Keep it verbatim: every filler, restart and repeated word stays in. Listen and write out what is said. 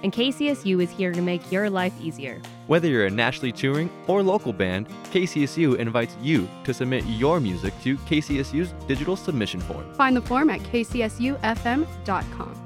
and K C S U is here to make your life easier. Whether you're a nationally touring or local band, K C S U invites you to submit your music to K C S U's digital submission form. Find the form at k c s u f m dot com.